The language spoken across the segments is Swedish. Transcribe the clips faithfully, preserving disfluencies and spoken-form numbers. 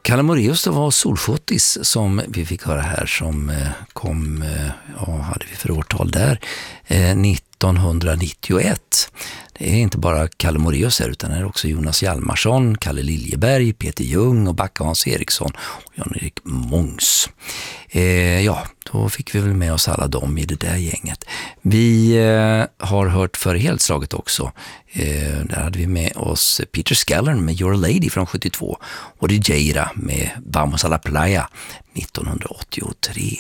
Kalle Moraeus, det var Solfotis som vi fick höra här, som kom, ja, hade vi för årtal där, nittonhundranittioett. Det är inte bara Kalle Moraeus här, utan det är också Jonas Hjalmarsson, Kalle Liljeberg, Peter Ljung och Backa Hans Eriksson och Jan-Erik Mångs. Eh, ja, då fick vi väl med oss alla dem i det där gänget. Vi eh, har hört för helslaget också. Eh, där hade vi med oss Peter Skellern med Your Lady från sjuttiotvå och The Jaira med Vamos a la Playa nittonhundraåttiotre.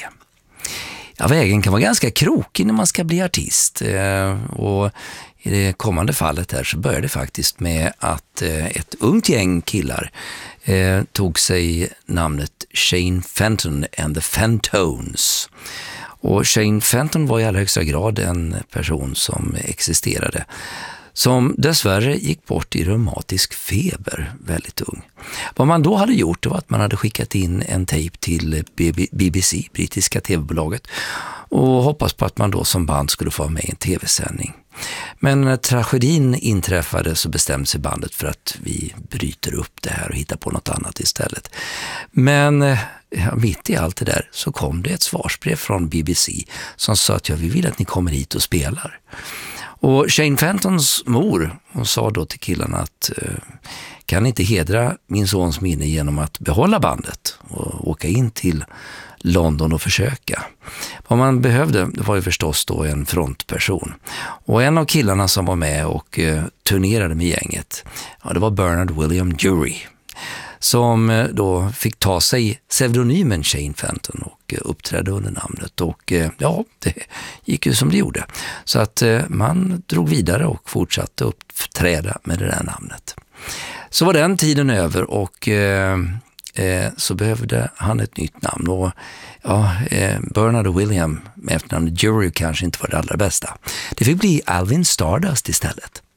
Ja, vägen kan vara ganska krokig när man ska bli artist, eh, och i det kommande fallet här så började det faktiskt med att eh, ett ungt gäng killar eh, tog sig namnet Shane Fenton and the Fentones. Och Shane Fenton var i allra högsta grad en person som existerade, som dessvärre gick bort i reumatisk feber väldigt ung. Vad man då hade gjort var att man hade skickat in en tejp till B B C, brittiska tv-bolaget, och hoppas på att man då som band skulle få med i en tv-sändning. Men när tragedin inträffade så bestämde sig bandet för att vi bryter upp det här och hittar på något annat istället. Men ja, mitt i allt det där så kom det ett svarsbrev från B B C som sa att ja, vi vill att ni kommer hit och spelar. Och Shane Fentons mor, hon sa då till killarna att eh, kan inte hedra min sons minne genom att behålla bandet och åka in till London och försöka. Vad man behövde, det var ju förstås då en frontperson. Och en av killarna som var med och eh, turnerade med gänget, ja, det var Bernard William Jury, som eh, då fick ta sig pseudonymen Shane Fenton och eh, uppträdde under namnet. Och eh, ja, det gick ju som det gjorde. Så att eh, man drog vidare och fortsatte uppträda med det där namnet. Så var den tiden över och eh, eh, så behövde han ett nytt namn. Och ja, eh, Bernard och William med efternamnet Jury kanske inte var det allra bästa. Det fick bli Alvin Stardust istället.